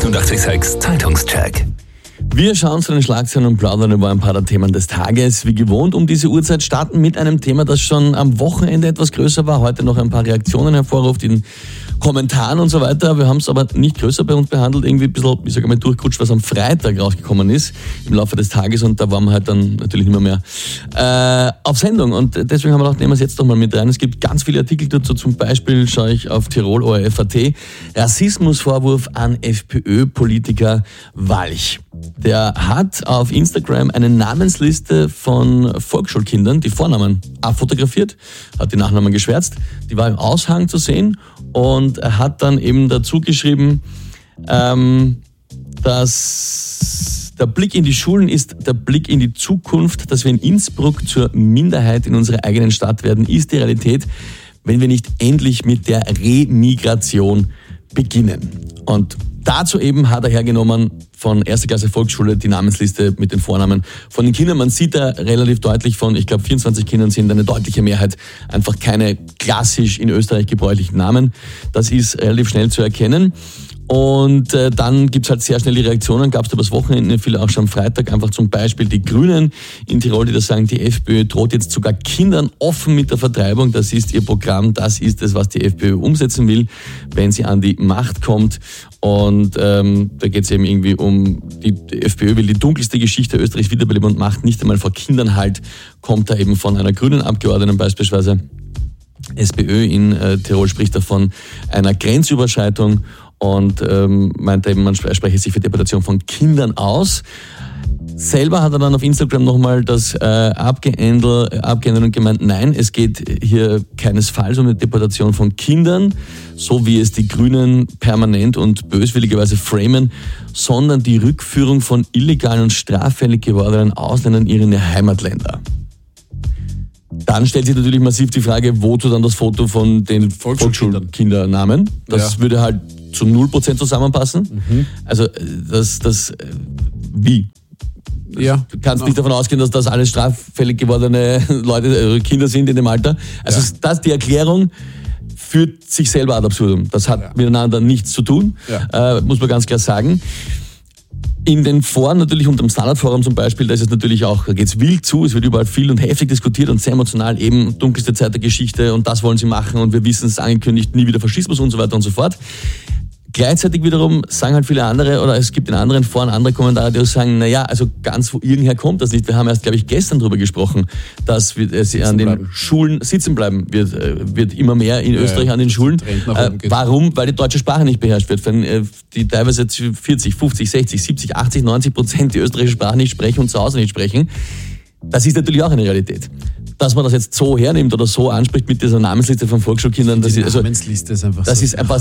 886 Zeitungscheck. Wir schauen zu den Schlagzeilen und plaudern über ein paar der Themen des Tages. Wie gewohnt um diese Uhrzeit starten mit einem Thema, das schon am Wochenende etwas größer war, heute noch ein paar Reaktionen hervorruft in Kommentaren und so weiter. Wir haben es aber nicht größer bei uns behandelt, irgendwie ein bisschen, ich sage mal, durchgerutscht, was am Freitag rausgekommen ist im Laufe des Tages, und da waren wir halt dann natürlich nicht mehr auf Sendung, und deswegen haben wir gedacht, nehmen wir es jetzt doch mal mit rein. Es gibt ganz viele Artikel dazu, zum Beispiel schaue ich auf Tirol ORF.at, Rassismusvorwurf an FPÖ-Politiker Walch. Der hat auf Instagram eine Namensliste von Volksschulkindern, die Vornamen abfotografiert, hat die Nachnamen geschwärzt, die war im Aushang zu sehen, und er hat dann eben dazu geschrieben, dass der Blick in die Schulen ist der Blick in die Zukunft, dass wir in Innsbruck zur Minderheit in unserer eigenen Stadt werden, ist die Realität, wenn wir nicht endlich mit der Remigration beginnen. Und dazu eben hat er hergenommen von 1. Klasse Volksschule die Namensliste mit den Vornamen von den Kindern. Man sieht da relativ deutlich von, ich glaube 24 Kindern sind eine deutliche Mehrheit, einfach keine klassisch in Österreich gebräuchlichen Namen. Das ist relativ schnell zu erkennen. Und dann gibt's halt sehr schnell die Reaktionen, gab's übers Wochenende, viele auch schon am Freitag, einfach zum Beispiel die Grünen in Tirol, die da sagen, die FPÖ droht jetzt sogar Kindern offen mit der Vertreibung, das ist ihr Programm, das ist es, was die FPÖ umsetzen will, wenn sie an die Macht kommt. Und da geht's eben irgendwie um, die FPÖ will die dunkelste Geschichte Österreichs wiederbeleben und macht nicht einmal vor Kindern halt, kommt da eben von einer grünen Abgeordneten beispielsweise. SPÖ in Tirol spricht davon einer Grenzüberschreitung und meint eben, man spreche sich für Deportation von Kindern aus. Selber hat er dann auf Instagram nochmal das abgeändert und gemeint, nein, es geht hier keinesfalls um eine Deportation von Kindern, so wie es die Grünen permanent und böswilligerweise framen, sondern die Rückführung von illegal und straffällig gewordenen Ausländern in ihre Heimatländer. Dann stellt sich natürlich massiv die Frage, wozu dann das Foto von den Volksschulkindernamen? Das würde halt zu 0% zusammenpassen. Also wie? Ja. Du kannst nicht davon ausgehen, dass das alles straffällig gewordene Leute, Kinder sind in dem Alter. Also die Erklärung führt sich selber ad absurdum. Das hat miteinander nichts zu tun, muss man ganz klar sagen. In den Foren, natürlich unter dem Standardforum zum Beispiel, da ist es natürlich auch, da geht's wild zu, es wird überall viel und heftig diskutiert und sehr emotional, eben dunkelste Zeit der Geschichte und das wollen sie machen und wir wissen es angekündigt, nie wieder Faschismus und so weiter und so fort. Gleichzeitig wiederum sagen halt viele andere, oder es gibt in anderen Foren andere Kommentare, die auch sagen, naja, also ganz wo irgendher kommt das nicht. Wir haben erst, glaube ich, gestern darüber gesprochen, dass sie an den Schulen sitzen bleiben wird immer mehr in Österreich an den Schulen. Warum? Weil die deutsche Sprache nicht beherrscht wird. Wenn die teilweise 40, 50, 60, 70, 80, 90% die österreichische Sprache nicht sprechen und zu Hause nicht sprechen, das ist natürlich auch eine Realität. Dass man das jetzt so hernimmt oder so anspricht mit dieser Namensliste von Volksschulkindern, das ist einfach das ist einfach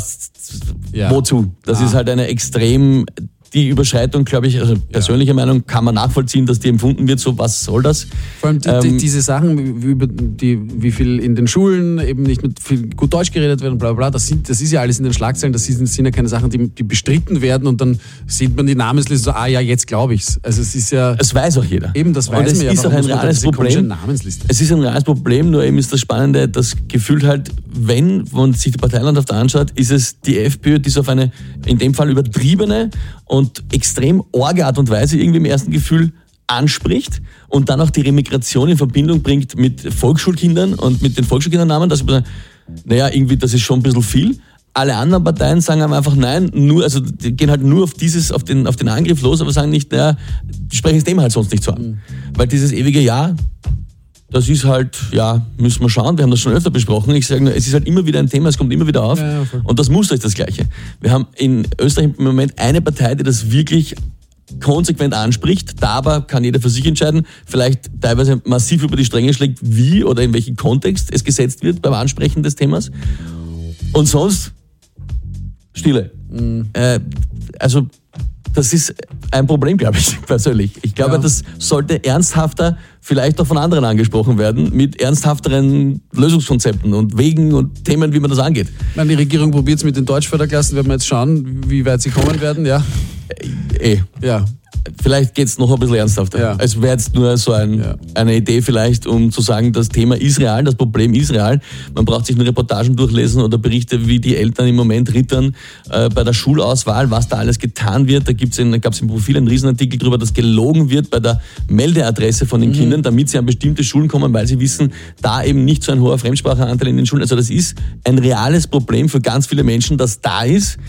wozu? Das ist halt eine extrem, die Überschreitung, glaube ich, also persönliche Meinung, kann man nachvollziehen, dass die empfunden wird, so was soll das? Vor allem diese Sachen, wie viel in den Schulen eben nicht mit viel gut Deutsch geredet wird und bla bla, das ist ja alles in den Schlagzeilen, das sind ja keine Sachen, die bestritten werden und dann sieht man die Namensliste so, jetzt glaube ich's. Also es ist ja... Es weiß auch jeder. Eben, das weiß man ja. Es ist auch ein reales Problem. Es ist ein reales Problem, nur eben ist das Spannende, das Gefühl halt, wenn man sich die Parteilandschaft anschaut, ist es die FPÖ, die so auf eine, in dem Fall übertriebene und extrem orge Art und Weise irgendwie im ersten Gefühl anspricht und dann auch die Remigration in Verbindung bringt mit Volksschulkindern und mit den Volksschulkindernamen, dass man, naja, irgendwie, das ist schon ein bisschen viel. Alle anderen Parteien sagen einfach nein, die gehen halt nur auf den Angriff los, aber sagen nicht, naja, die sprechen das Thema halt sonst nicht so an. Weil dieses ewige das ist halt, müssen wir schauen, wir haben das schon öfter besprochen. Ich sage nur, es ist halt immer wieder ein Thema, es kommt immer wieder auf und das Muster ist das Gleiche. Wir haben in Österreich im Moment eine Partei, die das wirklich konsequent anspricht, da aber kann jeder für sich entscheiden, vielleicht teilweise massiv über die Stränge schlägt, wie oder in welchem Kontext es gesetzt wird beim Ansprechen des Themas. Und sonst Stille. Also das ist ein Problem, glaube ich, persönlich. Ich glaube, das sollte ernsthafter vielleicht auch von anderen angesprochen werden, mit ernsthafteren Lösungskonzepten und Wegen und Themen, wie man das angeht. Die Regierung probiert es mit den Deutschförderklassen, werden wir jetzt schauen, wie weit sie kommen werden, vielleicht geht es noch ein bisschen ernsthafter. Ja. Es wäre jetzt nur so eine Idee vielleicht, um zu sagen, das Thema ist real, das Problem ist real. Man braucht sich nur Reportagen durchlesen oder Berichte, wie die Eltern im Moment rittern bei der Schulauswahl, was da alles getan wird. Da gab es im Profil einen Riesenartikel darüber, dass gelogen wird bei der Meldeadresse von den Kindern, damit sie an bestimmte Schulen kommen, weil sie wissen, da eben nicht so ein hoher Fremdsprachenanteil in den Schulen. Also das ist ein reales Problem für ganz viele Menschen, das da ist.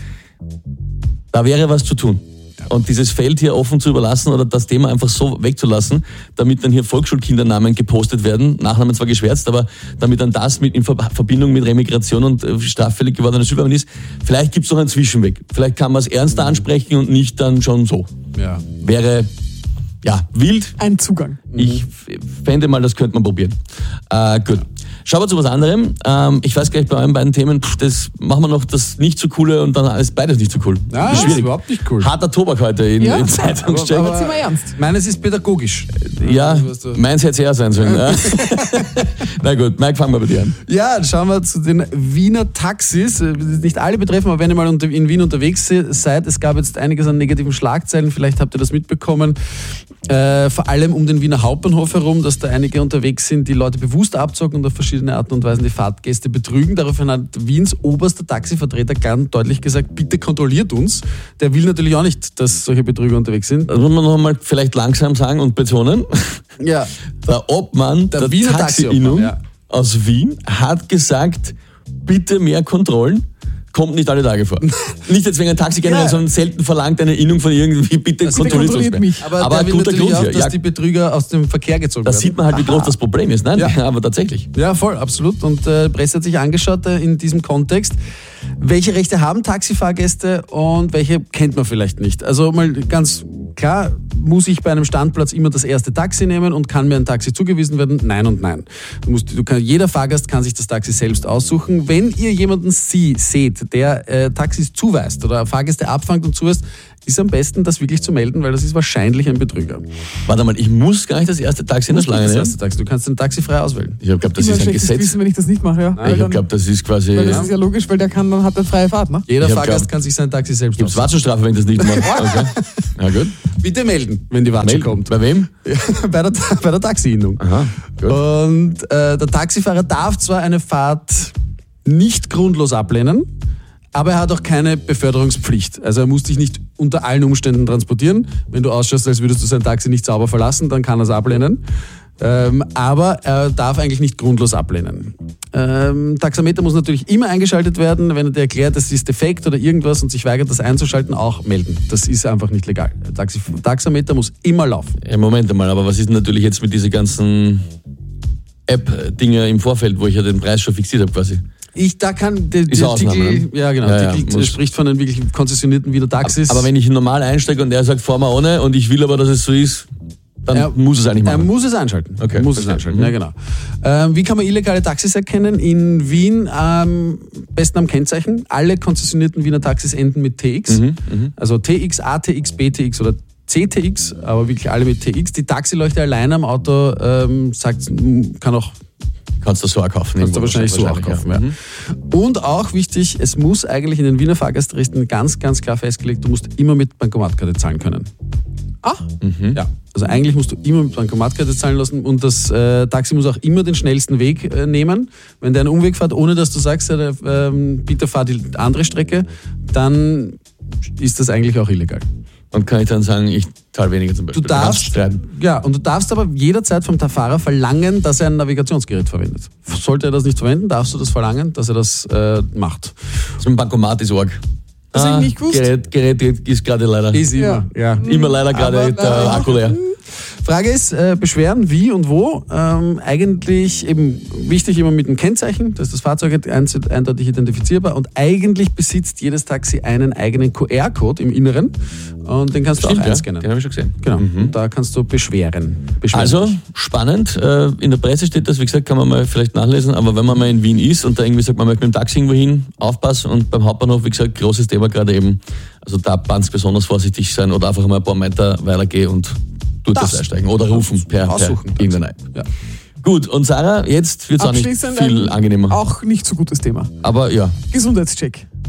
Da wäre was zu tun. Und dieses Feld hier offen zu überlassen oder das Thema einfach so wegzulassen, damit dann hier Volksschulkindernamen gepostet werden, Nachnamen zwar geschwärzt, aber damit dann das in Verbindung mit Remigration und straffällig gewordener Asylbewerber ist, vielleicht gibt es noch einen Zwischenweg. Vielleicht kann man es ernster ansprechen und nicht dann schon so. Ja. Wäre wild. Ein Zugang. Ich fände mal, das könnte man probieren. Gut. Schauen wir zu was anderem. Ich weiß gleich bei euren beiden Themen, das machen wir noch das nicht so coole und dann ist beides nicht so cool. Ja, das ist überhaupt nicht cool. Harter Tobak heute in Zeitungscheck. Aber sind wir ernst. Meines ist pädagogisch. Ja, meins hätte es eher sein sollen. Na gut, Mike, fangen wir bei dir an. Ja, schauen wir zu den Wiener Taxis. Nicht alle betreffen, aber wenn ihr mal in Wien unterwegs seid, es gab jetzt einiges an negativen Schlagzeilen, vielleicht habt ihr das mitbekommen. Vor allem um den Wiener Hauptbahnhof herum, dass da einige unterwegs sind, die Leute bewusst abzocken und auf verschiedene Arten und Weisen die Fahrtgäste betrügen. Daraufhin hat Wiens oberster Taxivertreter ganz deutlich gesagt, bitte kontrolliert uns. Der will natürlich auch nicht, dass solche Betrüger unterwegs sind. Das muss man noch mal vielleicht langsam sagen und betonen. Ja. Der Obmann der Wiener Taxi-Innung Taxi-Obmann, aus Wien hat gesagt, bitte mehr Kontrollen. Kommt nicht alle Tage vor. Nicht jetzt wegen ein Taxi generell, sondern selten verlangt eine Innung von irgendwie, bitte kontrolliert mich. Aber der will natürlich auch, dass die Betrüger aus dem Verkehr gezogen werden. Da sieht man halt, wie groß das Problem ist. Nein, aber tatsächlich. Ja, voll, absolut. Und Presse hat sich angeschaut in diesem Kontext, welche Rechte haben Taxifahrgäste und welche kennt man vielleicht nicht. Also mal ganz klar, muss ich bei einem Standplatz immer das erste Taxi nehmen und kann mir ein Taxi zugewiesen werden? Nein und nein. Jeder Fahrgast kann sich das Taxi selbst aussuchen. Wenn ihr jemanden seht, der Taxis zuweist oder Fahrgäste abfangt und zuweist, ist am besten, das wirklich zu melden, weil das ist wahrscheinlich ein Betrüger. Warte mal, ich muss gar nicht das erste Taxi in der Schlange nehmen. Du kannst den Taxi frei auswählen. Ich glaube, das ist ein Gesetz. Wissen, wenn ich das nicht mache, ja. Ich glaube, das ist quasi... Weil das ist ja logisch, weil der dann hat eine freie Fahrt, ne? Jeder Fahrgast kann sich sein Taxi selbst aussuchen. Gibt es Wartestrafe, wenn ich das nicht mache? Okay. Ja, gut. Bitte melden, wenn die Watsche kommt. Bei wem? Bei der Taxi-Innung. Aha, gut. Und der Taxifahrer darf zwar eine Fahrt nicht grundlos ablehnen, aber er hat auch keine Beförderungspflicht. Also er muss dich nicht unter allen Umständen transportieren. Wenn du ausschaust, als würdest du sein Taxi nicht sauber verlassen, dann kann er es ablehnen. Aber er darf eigentlich nicht grundlos ablehnen. Taxameter muss natürlich immer eingeschaltet werden. Wenn er dir erklärt, das ist defekt oder irgendwas und sich weigert, das einzuschalten, auch melden. Das ist einfach nicht legal. Taxameter muss immer laufen. Ja, Moment einmal, aber was ist denn natürlich jetzt mit diesen ganzen App-Dinger im Vorfeld, wo ich ja den Preis schon fixiert habe quasi? Der Artikel, ja genau, Artikel spricht von den wirklich konzessionierten Wiener Taxis. Aber wenn ich normal einsteige und er sagt, fahr mal ohne und ich will aber, dass es so ist, dann muss es eigentlich machen. Er muss es einschalten. Okay. Ja, genau. Wie kann man illegale Taxis erkennen? In Wien besten am Kennzeichen. Alle konzessionierten Wiener Taxis enden mit TX. Also TX, ATX, BTX oder CTX, aber wirklich alle mit TX. Die Taxileuchte alleine am Auto Kannst du so auch kaufen. Kannst du wahrscheinlich so auch kaufen, ja. Und auch wichtig, es muss eigentlich in den Wiener Fahrgastrechten ganz, ganz klar festgelegt, du musst immer mit Bankomatkarte zahlen können. Ja, also eigentlich musst du immer mit Bankomatkarte zahlen lassen und das Taxi muss auch immer den schnellsten Weg nehmen. Wenn der einen Umweg fährt, ohne dass du sagst, bitte fahr die andere Strecke, dann ist das eigentlich auch illegal. Und kann ich dann sagen, ich zahle weniger zum Beispiel. Du darfst aber jederzeit vom Fahrer verlangen, dass er ein Navigationsgerät verwendet. Sollte er das nicht verwenden, darfst du das verlangen, dass er das macht. So ein Bankomat ist arg. Das habe ich nicht gewusst. Gerät ist gerade leider. Ist immer. Ja. Immer leider gerade der Akku leer. Frage ist, Beschweren, wie und wo? Eigentlich eben wichtig immer mit dem Kennzeichen, da ist das Fahrzeug eindeutig identifizierbar und eigentlich besitzt jedes Taxi einen eigenen QR-Code im Inneren und den kannst du auch einscannen. Den habe ich schon gesehen. Genau, und da kannst du beschweren. Also, spannend. In der Presse steht das, wie gesagt, kann man mal vielleicht nachlesen, aber wenn man mal in Wien ist und da irgendwie sagt, man möchte mit dem Taxi irgendwo hin, aufpassen und beim Hauptbahnhof, wie gesagt, großes Thema gerade eben, also da ganz besonders vorsichtig sein oder einfach mal ein paar Meter weitergehen und das einsteigen oder rufen per irgendeine App. Ja. Gut, und Sarah, jetzt wird es auch nicht viel angenehmer. Auch nicht so gutes Thema. Aber ja. Gesundheitscheck.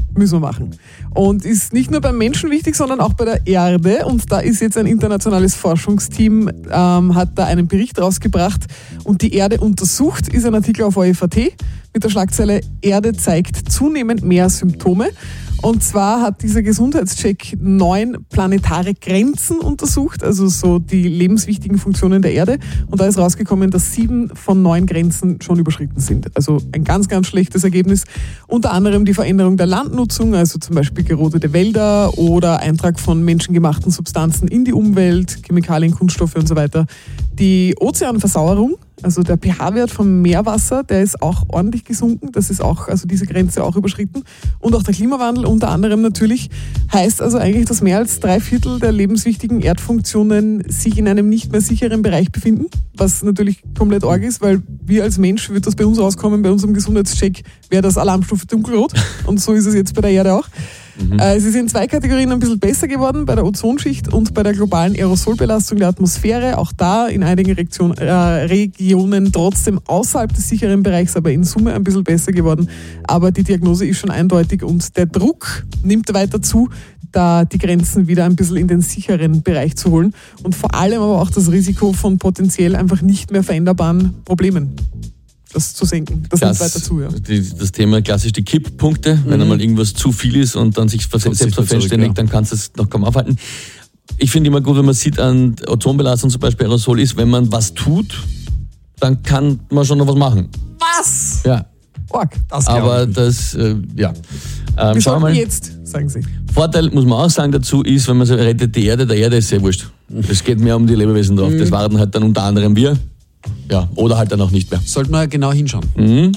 müssen wir machen. Und ist nicht nur beim Menschen wichtig, sondern auch bei der Erde. Und da ist jetzt ein internationales Forschungsteam, hat da einen Bericht rausgebracht und die Erde untersucht, ist ein Artikel auf ORF.at mit der Schlagzeile Erde zeigt zunehmend mehr Symptome. Und zwar hat dieser Gesundheitscheck 9 planetare Grenzen untersucht, also so die lebenswichtigen Funktionen der Erde. Und da ist rausgekommen, dass 7 von 9 Grenzen schon überschritten sind. Also ein ganz, ganz schlechtes Ergebnis. Unter anderem die Veränderung der Landnutzung, also zum Beispiel gerodete Wälder oder Eintrag von menschengemachten Substanzen in die Umwelt, Chemikalien, Kunststoffe und so weiter. Die Ozeanversauerung, also der pH-Wert vom Meerwasser, der ist auch ordentlich gesunken. Das ist auch, also diese Grenze auch überschritten. Und auch der Klimawandel unter anderem natürlich heißt also eigentlich, dass mehr als 3/4 der lebenswichtigen Erdfunktionen sich in einem nicht mehr sicheren Bereich befinden. Was natürlich komplett arg ist, weil wir als Mensch, wird das bei uns rauskommen, bei unserem Gesundheitscheck wäre das Alarmstufe dunkelrot. Und so ist es jetzt bei der Erde auch. Es ist in 2 Kategorien ein bisschen besser geworden, bei der Ozonschicht und bei der globalen Aerosolbelastung der Atmosphäre. Auch da in einigen Regionen trotzdem außerhalb des sicheren Bereichs, aber in Summe ein bisschen besser geworden. Aber die Diagnose ist schon eindeutig und der Druck nimmt weiter zu, da die Grenzen wieder ein bisschen in den sicheren Bereich zu holen. Und vor allem aber auch das Risiko von potenziell einfach nicht mehr veränderbaren Problemen. Das zu senken. Das nimmt weiter zu, ja. Das Thema klassisch die Kipppunkte, wenn einmal irgendwas zu viel ist und dann sich selbst verselbstständigt, dann kannst du es noch kaum aufhalten. Ich finde immer gut, wenn man sieht, an Ozonbelastung zum Beispiel Aerosol ist, wenn man was tut, dann kann man schon noch was machen. Was? Ja. Org. Aber das, ja. Wir sollten jetzt, sagen Sie. Vorteil, muss man auch sagen dazu, ist, wenn man so rettet die Erde, der Erde ist sehr wurscht. Es geht mehr um die Lebewesen drauf. Das waren halt dann unter anderem wir. Ja, oder halt dann auch nicht mehr. Sollten wir genau hinschauen. Genau.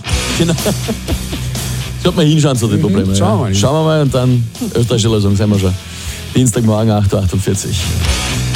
Sollte man hinschauen zu den Problemen. Schauen wir mal. Schauen wir mal und dann österreichische Lösung, sehen wir schon. Dienstagmorgen 8.48 Uhr.